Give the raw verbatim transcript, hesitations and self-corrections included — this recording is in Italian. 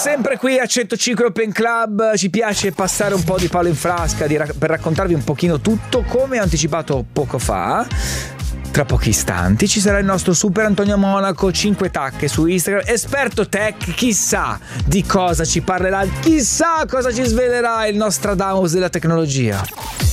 Sempre qui a centocinque Open Club ci piace passare un po' di palo in frasca di rac- per raccontarvi un pochino tutto, come anticipato poco fa. Tra pochi istanti ci sarà il nostro super Antonio Monaco, cinque tacche su Instagram, esperto tech, chissà di cosa ci parlerà, chissà cosa ci svelerà il Nostradamus della tecnologia.